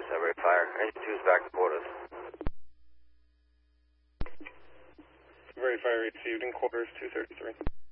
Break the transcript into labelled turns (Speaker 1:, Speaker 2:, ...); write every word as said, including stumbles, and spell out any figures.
Speaker 1: Sunbury Fire. Engine two is back to quarters.
Speaker 2: Sunbury Fire received in quarters two thirty-three.